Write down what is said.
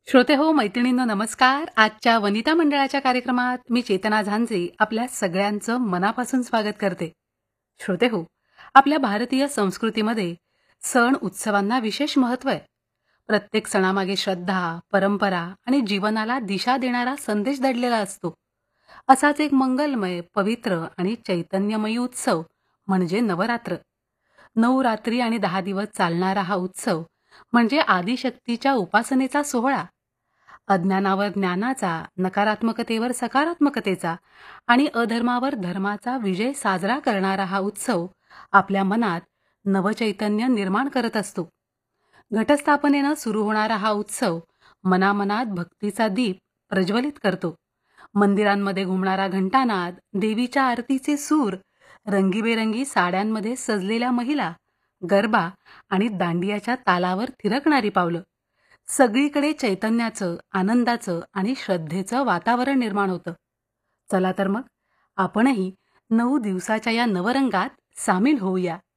श्रोते हो, मैत्रिणींनो नमस्कार. आजच्या वनिता मंडळाच्या कार्यक्रमात मी चेतना झांजे आपल्या सगळ्यांचं मनापासून स्वागत करते. श्रोते हो, आपल्या भारतीय संस्कृतीमध्ये सण उत्सवांना विशेष महत्त्व आहे. प्रत्येक सणामागे श्रद्धा, परंपरा आणि जीवनाला दिशा देणारा संदेश दडलेला असतो. असाच एक मंगलमय, पवित्र आणि चैतन्यमयी उत्सव म्हणजे नवरात्र. 9 रात्री आणि 10 दिवस चालणारा हा उत्सव म्हणजे आदिशक्तीच्या उपासनेचा सोहळा. अज्ञानावर ज्ञानाचा, नकारात्मकतेवर सकारात्मकतेचा आणि अधर्मावर धर्माचा विजय साजरा करणारा हा उत्सव आपल्या मनात नवचैतन्य निर्माण करत असतो. घटस्थापनेनं सुरू होणारा हा उत्सव मनामनात भक्तीचा दीप प्रज्वलित करतो. मंदिरांमध्ये घुमणारा घंटानाद, देवीच्या आरतीचे सूर, रंगीबेरंगी साड्यांमध्ये सजलेल्या महिला, गरबा आणि दांडियाच्या तालावर थिरकणारी पावलं, सगळीकडे चैतन्याचं, आनंदाचं आणि श्रद्धेचं वातावरण निर्माण होतं. चला तर मग आपणही 9 दिवसाच्या या नवरंगात सामील होऊया.